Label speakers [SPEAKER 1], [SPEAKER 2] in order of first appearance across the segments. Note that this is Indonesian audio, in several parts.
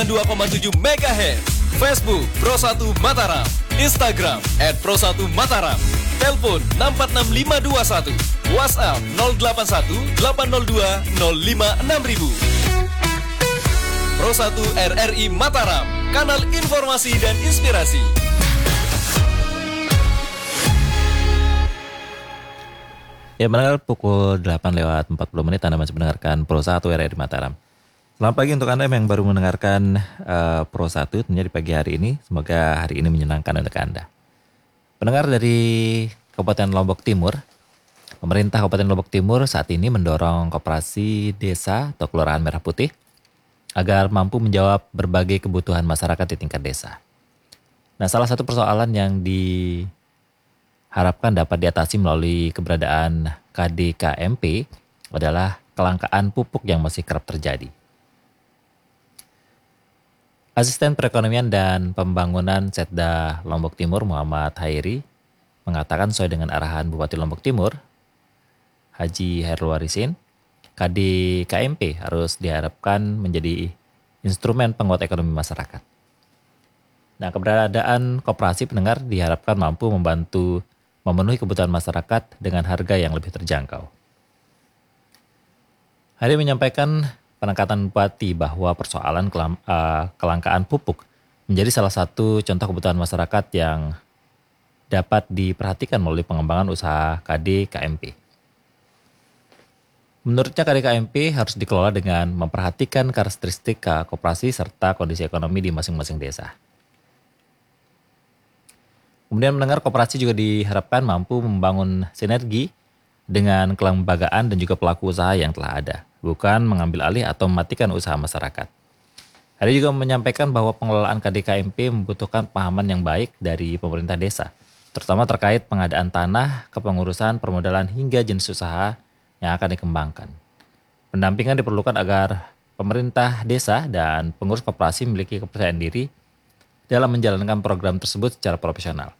[SPEAKER 1] 2,7 MHz. Facebook Pro1 Mataram. Instagram @Pro1Mataram. Telepon 646 521. WhatsApp 081 802 056000. Pro1 RRI Mataram, kanal informasi dan inspirasi.
[SPEAKER 2] Ya, mendengar pukul 8:40 Anda masih mendengarkan Pro1 RRI Mataram. Selamat pagi untuk Anda yang baru mendengarkan Pro1 tentunya di pagi hari ini. Semoga hari ini menyenangkan untuk Anda. Pendengar dari Kabupaten Lombok Timur, pemerintah Kabupaten Lombok Timur saat ini mendorong koperasi desa atau Kelurahan Merah Putih agar mampu menjawab berbagai kebutuhan masyarakat di tingkat desa. Nah, salah satu persoalan yang diharapkan dapat diatasi melalui keberadaan KDKMP adalah kelangkaan pupuk yang masih kerap terjadi. Asisten Perekonomian dan Pembangunan Setda Lombok Timur Muhammad Hairi mengatakan sesuai dengan arahan Bupati Lombok Timur Haji Hairul Warisin, KDKMP harus diharapkan menjadi instrumen penguat ekonomi masyarakat. Nah, keberadaan koperasi pendengar diharapkan mampu membantu memenuhi kebutuhan masyarakat dengan harga yang lebih terjangkau. Hairi menyampaikan penekanan Bupati bahwa persoalan kelangkaan pupuk menjadi salah satu contoh kebutuhan masyarakat yang dapat diperhatikan melalui pengembangan usaha KDKMP. Menurutnya KDKMP harus dikelola dengan memperhatikan karakteristik koperasi serta kondisi ekonomi di masing-masing desa. Kemudian mendengar koperasi juga diharapkan mampu membangun sinergi dengan kelembagaan dan juga pelaku usaha yang telah ada, bukan mengambil alih atau mematikan usaha masyarakat. Hari juga menyampaikan bahwa pengelolaan KDKMP membutuhkan pemahaman yang baik dari pemerintah desa, terutama terkait pengadaan tanah, kepengurusan, permodalan hingga jenis usaha yang akan dikembangkan. Pendampingan diperlukan agar pemerintah desa dan pengurus koperasi memiliki kepercayaan diri dalam menjalankan program tersebut secara profesional.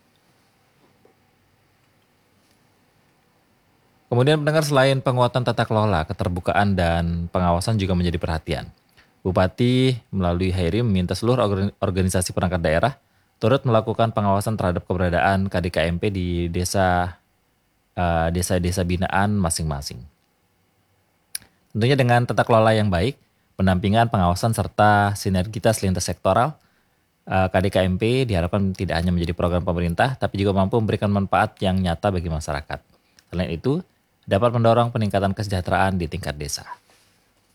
[SPEAKER 2] Kemudian mendengar selain penguatan tata kelola, keterbukaan dan pengawasan juga menjadi perhatian. Bupati melalui Hairi meminta seluruh organisasi perangkat daerah turut melakukan pengawasan terhadap keberadaan KDKMP di desa-desa binaan masing-masing. Tentunya dengan tata kelola yang baik, pendampingan, pengawasan, serta sinergitas lintas sektoral, KDKMP diharapkan tidak hanya menjadi program pemerintah, tapi juga mampu memberikan manfaat yang nyata bagi masyarakat. Selain itu, dapat mendorong peningkatan kesejahteraan di tingkat desa.